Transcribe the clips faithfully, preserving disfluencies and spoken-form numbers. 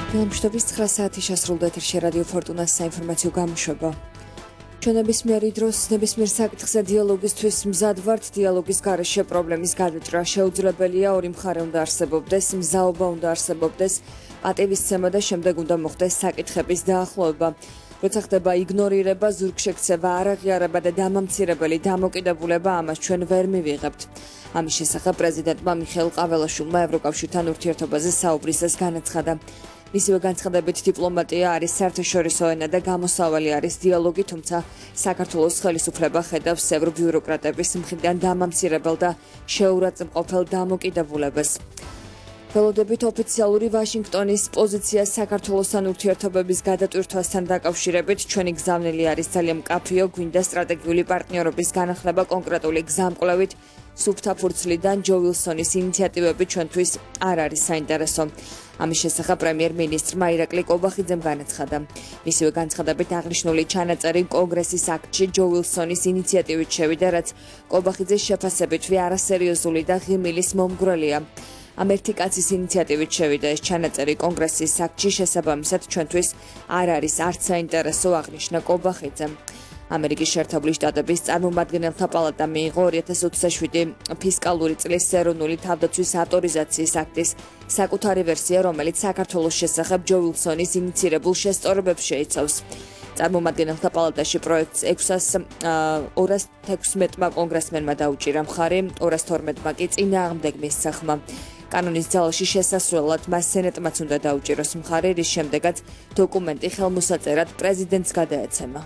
Დილამშვიდობის ცხრა საათი შესრულდა ეთერში რადიო ფორტუნას საინფორმაციო გამოშვება. ჩვენ ნებისმიერი დროს ნებისმიერ საკითხზე დიალოგისთვის მზად ვართ. დიალოგის გარეშე პრობლემის გადაჭრა შეუძლებელია. ორი მხარე უნდა არსებობდეს, მზაობა უნდა არსებობდეს, პატივისცემა და შემდეგ უნდა მოხდეს საკითხების დაახლოება. როცა ხდება იგნორირება, ზურგშექცევა, არაღიარება და დამამცირებელი დამოკიდებულება, ამას ჩვენ ვერ მივიღებთ. ამის შესახებ პრეზიდენტმა მიხეილ ყაველაშვილმა ევროკავშირთან ურთიერთობაზე საუბრისას განაცხადა. მისივე განცხადებით დიპლომატია არის საერთაშორისო ენა და გამოსავალი არის დიალოგი, თუმცა საქართველოს ხელისუფლება ხედავს ევრობიუროკრატების მხრიდან დამამცირებელ და შეურაცხმყოფელ დამოკიდებულებას. ველოდებით ოფიციალური ვაშინგტონის პოზიცია საქართველოსთან ურთიერთობების გადატვირთვასთან დაკავშირებით ჩვენი გზავნილი არის ძალიან მკაფიო, გვინდა სტრატეგიული პარტნიორობის განახლება კონკრეტული გზამკვლევით სუფთა ფურცლიდან ჯო ვილსონის ინიციატივები ჩვენთვის არ არის საინტერესო. ამის შესახებ პრემიერ-მინისტრმა ირაკლი კობახიძემ განაცხადა. მისივე განცხადებით აღნიშნული ჩანაწერი კონგრესის აქტში ჯო ვილსონის ინიციატივით შევიდა, რაც კობახიძეს შეფასებითვე არასერიოზული და ღიმილის მომგვრელია. ამ ერთი კაცის ინიციატივით შევიდა ეს ჩანაწერი კონგრესის აქტში, შესაბამისად ჩვენთვის არ არის არც საინტერესო, აღნიშნა კობახიძემ. ამერიკის შეერთებული შტატების წარმომადგენელთა პალატა მიიღო ორი ათას ოცდაშვიდი ფისკალური წლის ეროვნული თავდაცვის ავტორიზაციის აქტის საკუთარი ვერსია, რომელიც საქართველოს შესახებ ჯო ვილსონის ინიცირებულ შესწორებებს შეიცავს. წარმომადგენელთა პალატაში პროექტს ორას თექვსმეტმა კონგრესმენმა დაუჭირა მხარი, ორას თორმეტმა კი წინააღმდეგ მისცა ხმა. კანონის ძალაში შესასვლელად მას სენატმაც უნდა დაუჭიროს მხარი, რის შემდეგაც დოკუმენტი ხელმოსაწერად პრეზიდენტს გადაეცემა.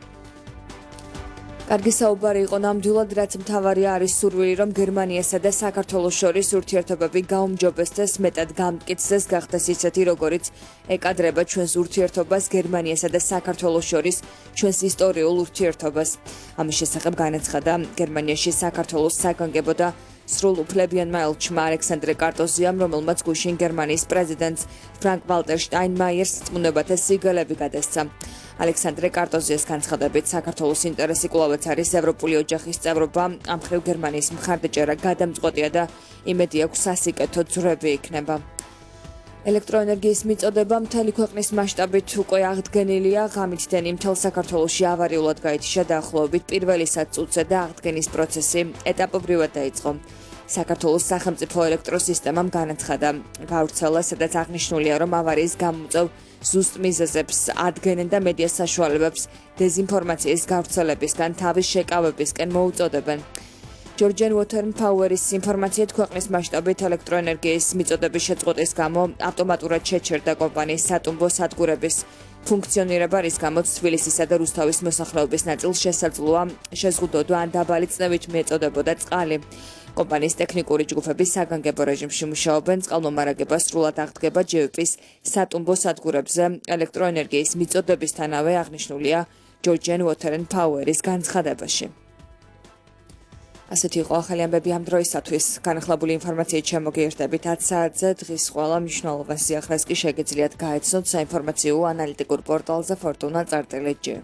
კარგი საუბარი იყო ნამდვილად, რაც მთავარია არის სურვილი, რომ გერმანიასა და საქართველოს შორის ურთიერთობები გაუმჯობესდეს, მეტად გამტკიცდეს, გახდეს ისეთი, როგორიც ეკადრება ჩვენს ურთიერთობას გერმანიასა და საქართველოს შორის, ჩვენს ისტორიულ ურთიერთობას. ამის შესახებ განაცხადა გერმანიაში საქართველოს საგანგებო და სრულუფლებიანმა ელჩმა ალექსანდრე კარტოზიამ, რომელმაც გუშინ გერმანიის პრეზიდენტს ფრანკ ვალტერ შტაინმაიერს რწმუნებათა სიგელები გადასცა. ალექსანდრე კარტოზიას განცხადებით, საქართველოს ინტერესი კვლავაც არის ევროპული ოჯახის წევრობა, ამ მხრივ გერმანიის მხარდაჭერა გადამწყვეტია და იმედი აქვს სასიკეთო ძვრები იქნება. ელექტროენერგიის მიწოდება მთელი ქვეყნის მასშტაბით უკვე აღდგენილია. ღამით დენი მთელ საქართველოში ავარიულად გაითიშა დაახლოებით პირველი საათ წუთზე და აღდგენის პროცესი ეტაპობრივად დაიწყო. საქართველოს სახელმწიფო ელექტროსისტემამ განაცხადა გავრცელა, სადაც აღნიშნულია, რომ ავარიის გამოწვევ ზუსტ მიზეზებს ადგენენ და მედია საშუალებებს დეზინფორმაციის გავრცელებისგან თავის შეკავებისკენ მოუწოდებენ. Georgian Water and Power-ის ინფორმაციით ქვეყნის მასშტაბით ელექტროენერგიის მიწოდების შეწყვეტის გამო ავტომატურად შეჩერდა კომპანიის სატუმბო სადგურების ფუნქციონირება, რის გამოც თბილისისა და რუსთავის მოსახლეობის ნაწილს შესაძლოა შეზღუდვა ან დაბალი წნევით მიეწოდებოდა წყალი. კომპანიის ტექნიკური ჯგუფები საგანგებო რეჟიმში მუშაობენ, წყალმომარაგება სრულად აღდგება ჯე ვი პის სატუმბო სადგურებზე ელექტროენერგიის მიწოდებისთანავე აღნიშნულია Georgian Water and Power-ის განცხადებაში. ასეთი იყო ახალი ამბები ამ დროისათვის. განახლებული ინფორმაციით შემოგიერთებით ათ საათზე. დღის ყველა მნიშვნელოვან სიახლეს კი შეგიძლიათ გაეცნოთ საინფორმაციო ანალიტიკურ პორტალზე ფორტუნა წარწერა ჯე.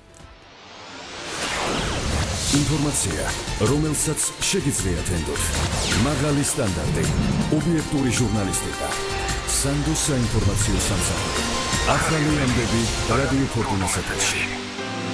ინფორმაცია, რომელსაც შეგიძლიათ ენდოთ. მაღალი სტანდარტი, ობიექტური ჟურნალისტიკა. სანდო საინფორმაციო სამსახური. ახალი ამბები რადიო ფორტუნას ეთერში.